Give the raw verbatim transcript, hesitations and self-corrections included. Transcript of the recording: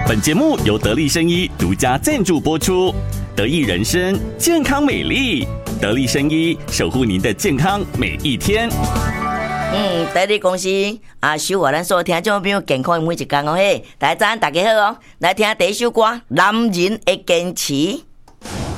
本节目由得力生医独家赞助播出，得意人生健康美丽，得力生医守护您的健康每一天。 嗯，得力公司啊，守护咱所有听众朋友健康的每一天哦嘿！大家早安，大家好哦，来听第一首歌《男人的坚持》。